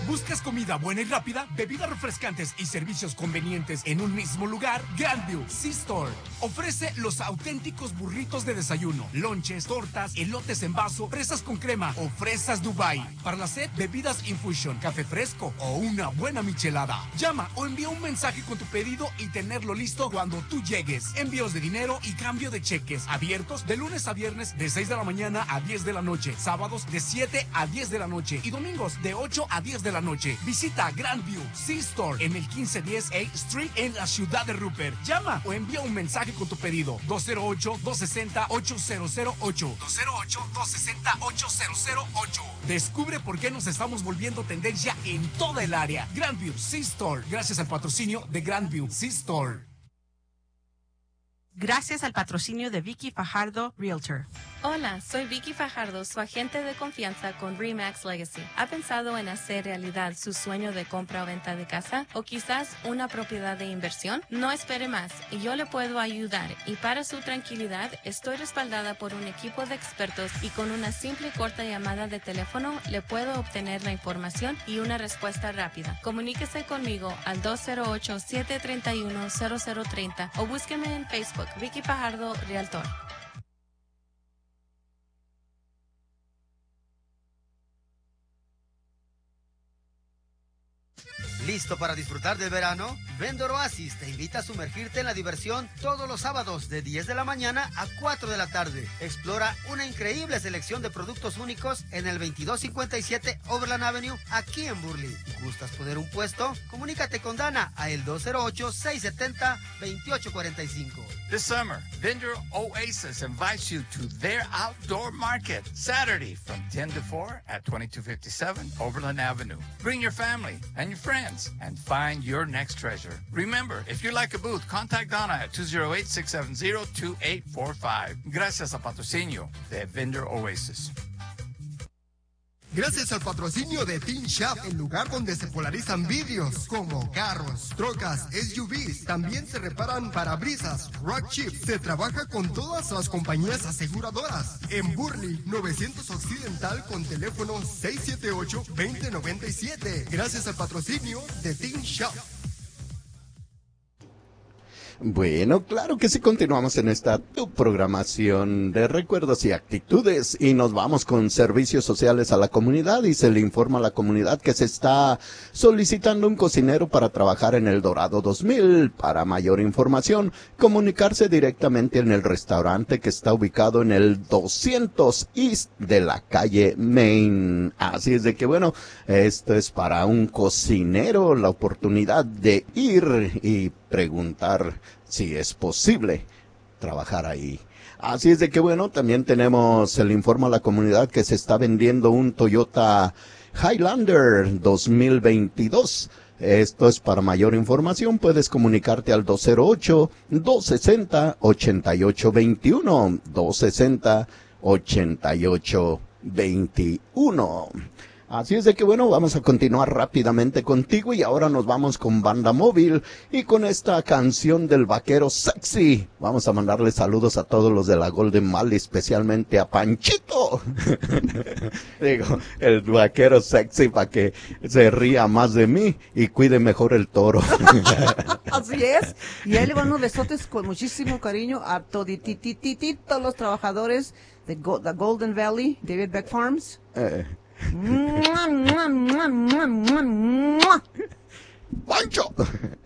¿Buscas comida buena y rápida, bebidas refrescantes y servicios convenientes en un mismo lugar? Grandview C-Store ofrece los auténticos burritos de desayuno, lonches, tortas, elotes en vaso, fresas con crema o fresas Dubai. Para la sed, bebidas infusion, café fresco o una buena michelada. Llama o envía un mensaje con tu pedido y tenerlo listo cuando tú llegues. Envíos de dinero y cambio de cheques. Abiertos de lunes a viernes de 6 de la mañana a 10 de la noche. Sábados de 7 a 10 de la noche. Y domingos de 8 a 10 de la noche. Visita Grandview C-Store en el 1510 A Street en la ciudad de Rupert. Llama o envía un mensaje con tu pedido. 208-260-8008. 208-260-8008. Descubre por qué nos estamos volviendo tendencia en toda el área. Grandview C-Store. Gracias al patrocinio de Grandview C-Store. Gracias al patrocinio de Vicky Fajardo, Realtor. Hola, soy Vicky Fajardo, su agente de confianza con RE/MAX Legacy. ¿Ha pensado en hacer realidad su sueño de compra o venta de casa? ¿O quizás una propiedad de inversión? No espere más y yo le puedo ayudar. Y para su tranquilidad, estoy respaldada por un equipo de expertos y con una simple y corta llamada de teléfono le puedo obtener la información y una respuesta rápida. Comuníquese conmigo al 208-731-0030 o búsqueme en Facebook, Vicky Fajardo, Realtor. ¿Listo para disfrutar del verano? Vendor Oasis te invita a sumergirte en la diversión todos los sábados de 10 de la mañana a 4 de la tarde. Explora una increíble selección de productos únicos en el 2257 Overland Avenue, aquí en Burley. ¿Gustas poner un puesto? Comunícate con Dana a el 208-670-2845. This summer, Vendor Oasis invites you to their outdoor market, Saturday from 10 to 4 at 2257 Overland Avenue. Bring your family and your friends and find your next treasure. Remember, if you like a booth, contact Donna at 208-670-2845. Gracias al patrocinio de Vendor Oasis. Gracias al patrocinio de Team Shop, el lugar donde se polarizan vidrios como carros, trocas, SUVs. También se reparan parabrisas, rock chips. Se trabaja con todas las compañías aseguradoras. En Burley, 900 Occidental con teléfono 678-2097. Gracias al patrocinio de Team Shop. Bueno, claro que sí, continuamos en esta tu programación de recuerdos y actitudes y nos vamos con servicios sociales a la comunidad y se le informa a la comunidad que se está solicitando un cocinero para trabajar en el Dorado 2000. Para mayor información, comunicarse directamente en el restaurante que está ubicado en el 200 East de la calle Main. Así es de que bueno, esto es para un cocinero, la oportunidad de ir y preguntar si es posible trabajar ahí. Así es de que bueno, también tenemos, se le informa a la comunidad que se está vendiendo un Toyota Highlander 2022. Esto es para mayor información, puedes comunicarte al 208-260-8821, 260-8821. Así es de que bueno, vamos a continuar rápidamente contigo y ahora nos vamos con Banda Móvil y con esta canción del Vaquero Sexy. Vamos a mandarle saludos a todos los de la Golden Mall, especialmente a Panchito. Digo, el Vaquero Sexy para que se ría más de mí y cuide mejor el toro. Así es. Y ahí le van unos besotes con muchísimo cariño a todos los trabajadores de the Golden Valley, David Beck Farms. ¡Pancho!